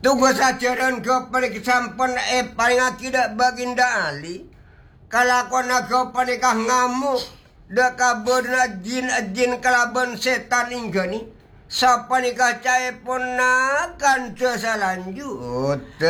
Tunggu saja dan kau panik sampun paling tidak baginda Ali. Kalau kau nak kau panik ngamuk, dah kabur na jin kalaban setan inggani. Siapa nikah cai pun nak kan selanjut.